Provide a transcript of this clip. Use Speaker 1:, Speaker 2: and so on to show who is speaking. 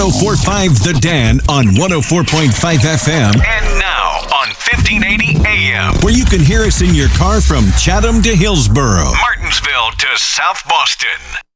Speaker 1: 1045 The Dan on 104.5 FM. And now on 1580 AM, where you can hear us in your car from Chatham to Hillsboro, Martinsville to South Boston.